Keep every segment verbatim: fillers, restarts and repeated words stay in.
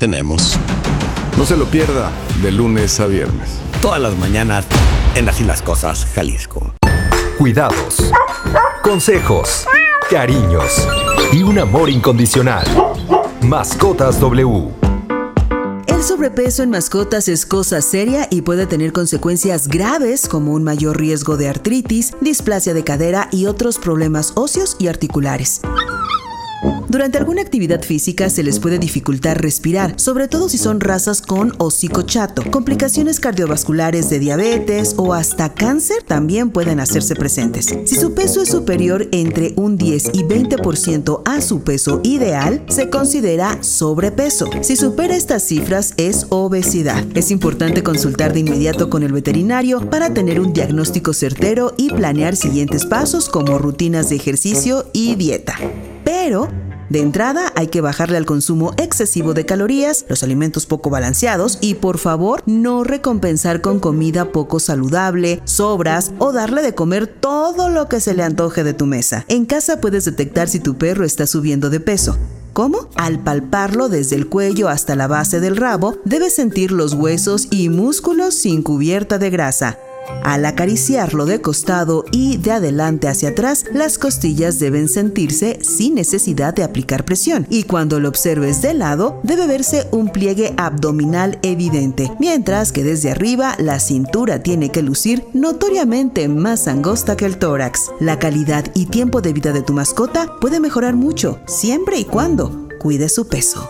tenemos. No se lo pierda de lunes a viernes. Todas las mañanas en Así las Cosas, Jalisco. Cuidados, consejos, cariños y un amor incondicional. Mascotas W. El sobrepeso en mascotas es cosa seria y puede tener consecuencias graves como un mayor riesgo de artritis, displasia de cadera y otros problemas óseos y articulares. Durante alguna actividad física se les puede dificultar respirar, sobre todo si son razas con hocico chato. Complicaciones cardiovasculares de diabetes o hasta cáncer también pueden hacerse presentes. Si su peso es superior entre un diez y veinte por ciento a su peso ideal, se considera sobrepeso. Si supera estas cifras, es obesidad. Es importante consultar de inmediato con el veterinario para tener un diagnóstico certero y planear siguientes pasos como rutinas de ejercicio y dieta. Pero, de entrada, hay que bajarle al consumo excesivo de calorías, los alimentos poco balanceados y, por favor, no recompensar con comida poco saludable, sobras o darle de comer todo lo que se le antoje de tu mesa. En casa puedes detectar si tu perro está subiendo de peso. ¿Cómo? Al palparlo desde el cuello hasta la base del rabo, debes sentir los huesos y músculos sin cubierta de grasa. Al acariciarlo de costado y de adelante hacia atrás, las costillas deben sentirse sin necesidad de aplicar presión. Y cuando lo observes de lado, debe verse un pliegue abdominal evidente, mientras que desde arriba la cintura tiene que lucir notoriamente más angosta que el tórax. La calidad y tiempo de vida de tu mascota puede mejorar mucho, siempre y cuando cuide su peso.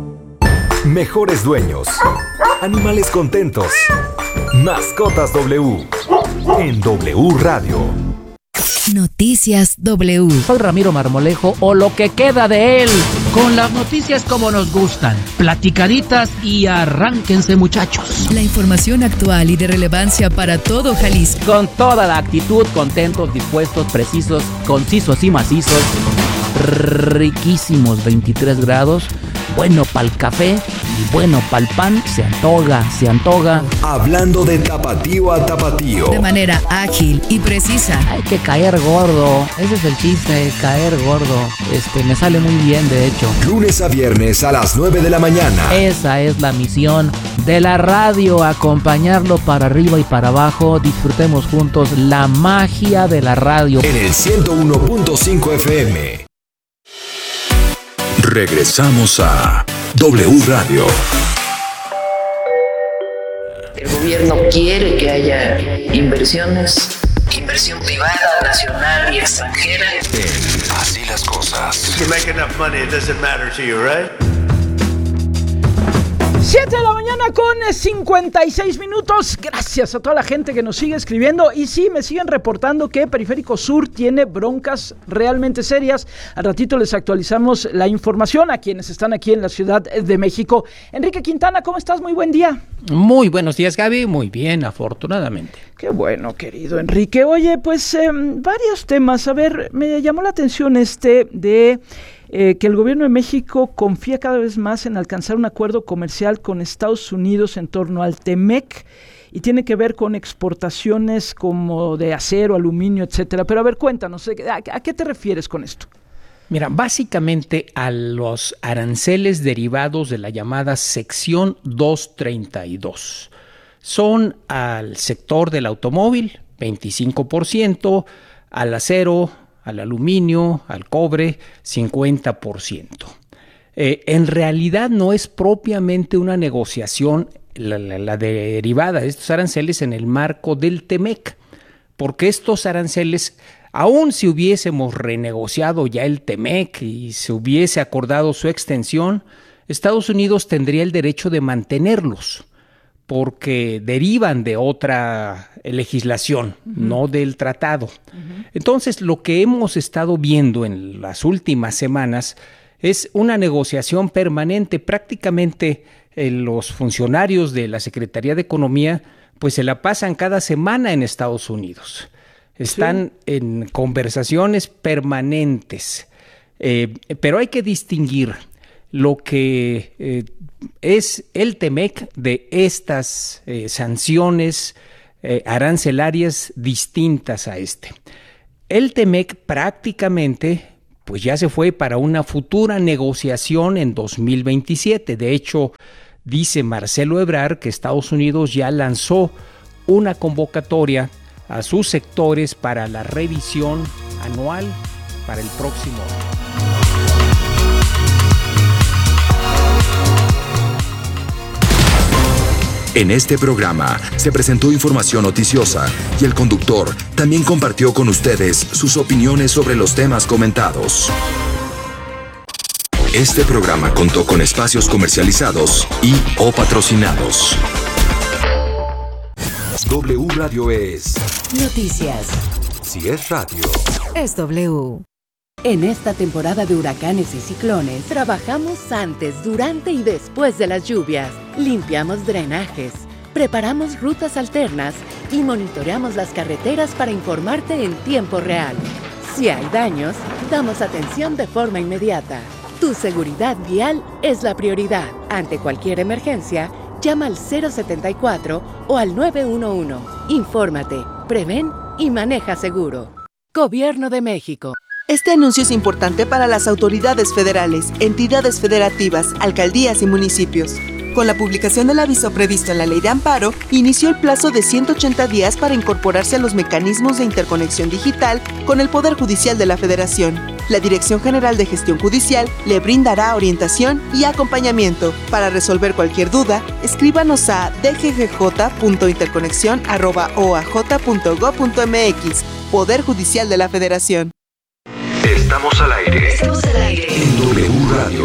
Mejores dueños. Animales contentos. Mascotas W. En W Radio. Noticias W. Soy Ramiro Marmolejo, o lo que queda de él. Con las noticias como nos gustan, platicaditas y arránquense, muchachos. La información actual y de relevancia para todo Jalisco. Con toda la actitud, contentos, dispuestos, precisos, concisos y macizos. Riquísimos, veintitrés grados. Bueno pa'l café y bueno pa'l pan. Se antoja, se antoja. Hablando de tapatío a tapatío. De manera ágil y precisa. Hay que caer gordo. Ese es el chiste, caer gordo. Este, me sale muy bien, de hecho. Lunes a viernes a las nueve de la mañana. Esa es la misión de la radio, acompañarlo para arriba y para abajo. Disfrutemos juntos la magia de la radio. En el ciento uno punto cinco F M. Regresamos a W Radio. El gobierno quiere que haya inversiones, inversión privada, nacional y extranjera. En Así las Cosas. If you make enough money, it doesn't matter to you, right? siete de la mañana con cincuenta y seis minutos. Gracias a toda la gente que nos sigue escribiendo. Y sí, me siguen reportando que Periférico Sur tiene broncas realmente serias. Al ratito les actualizamos la información a quienes están aquí en la Ciudad de México. Enrique Quintana, ¿cómo estás? Muy buen día. Muy buenos días, Gaby. Muy bien, afortunadamente. Qué bueno, querido Enrique. Oye, pues eh, varios temas. A ver, me llamó la atención este de... Eh, que el gobierno de México confía cada vez más en alcanzar un acuerdo comercial con Estados Unidos en torno al Temec y tiene que ver con exportaciones como de acero, aluminio, etcétera. Pero a ver, cuéntanos, ¿a, a qué te refieres con esto? Mira, básicamente a los aranceles derivados de la llamada sección doscientos treinta y dos. Son al sector del automóvil, veinticinco por ciento, al acero, al aluminio, al cobre, cincuenta por ciento. Eh, en realidad no es propiamente una negociación la, la, la derivada de estos aranceles en el marco del Temec, porque estos aranceles, aun si hubiésemos renegociado ya el Temec y se hubiese acordado su extensión, Estados Unidos tendría el derecho de mantenerlos, porque derivan de otra legislación, uh-huh. no del tratado. Uh-huh. Entonces, lo que hemos estado viendo en las últimas semanas es una negociación permanente. Prácticamente eh, los funcionarios de la Secretaría de Economía pues se la pasan cada semana en Estados Unidos. Están sí. en conversaciones permanentes. Eh, pero hay que distinguir lo que... Eh, es el Temec de estas eh, sanciones eh, arancelarias distintas a este. El Temec prácticamente pues ya se fue para una futura negociación en dos mil veintisiete. De hecho, dice Marcelo Ebrard que Estados Unidos ya lanzó una convocatoria a sus sectores para la revisión anual para el próximo año. En este programa se presentó información noticiosa y el conductor también compartió con ustedes sus opiniones sobre los temas comentados. Este programa contó con espacios comercializados y o patrocinados. W Radio es noticias. Si es radio, es W. En esta temporada de huracanes y ciclones, trabajamos antes, durante y después de las lluvias. Limpiamos drenajes, preparamos rutas alternas y monitoreamos las carreteras para informarte en tiempo real. Si hay daños, damos atención de forma inmediata. Tu seguridad vial es la prioridad. Ante cualquier emergencia, llama al cero setenta y cuatro o al nueve uno uno. Infórmate, prevén y maneja seguro. Gobierno de México. Este anuncio es importante para las autoridades federales, entidades federativas, alcaldías y municipios. Con la publicación del aviso previsto en la Ley de Amparo, inició el plazo de ciento ochenta días para incorporarse a los mecanismos de interconexión digital con el Poder Judicial de la Federación. La Dirección General de Gestión Judicial le brindará orientación y acompañamiento. Para resolver cualquier duda, escríbanos a d g g j punto interconexión arroba o a j punto gob punto m x. Poder Judicial de la Federación. Estamos al aire. Estamos al aire. En W Radio.